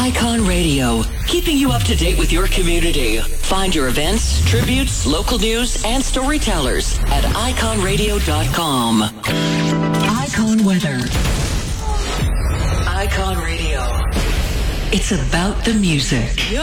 Icon Radio, keeping you up to date with your community. Find your events, tributes, local news, and storytellers at iconradio.com. Icon Weather. Icon Radio. It's about the music.